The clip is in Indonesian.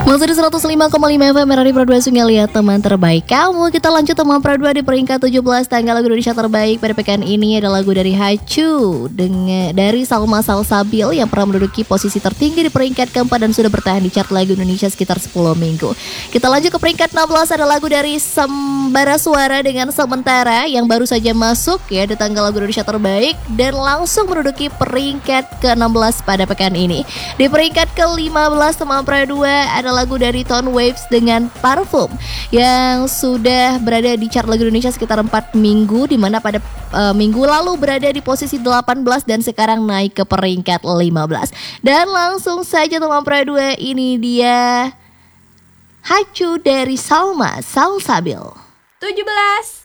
Masih di 105,5 FM Radio Pro 2 Sungai Liat, teman terbaik kamu. Kita lanjut teman Pro 2 di peringkat 17 tanggal lagu Indonesia terbaik pada pekan ini ada lagu dari Hacu dari Salma Salsabil yang pernah menduduki posisi tertinggi di peringkat keempat dan sudah bertahan di chart lagu Indonesia sekitar 10 minggu. Kita lanjut ke peringkat 16, ada lagu dari Sembara Suara dengan Sementara yang baru saja masuk ya di tanggal lagu Indonesia terbaik dan langsung menduduki peringkat ke-16 pada pekan ini. Di peringkat ke-15 teman Pro 2 ada lagu dari Tone Waves dengan Parfum yang sudah berada di chart lagu Indonesia sekitar 4 minggu, di mana pada minggu lalu berada di posisi 18 dan sekarang naik ke peringkat 15. Dan langsung saja teman Pro 2, ini dia Hacu dari Salma Salsabil. 17.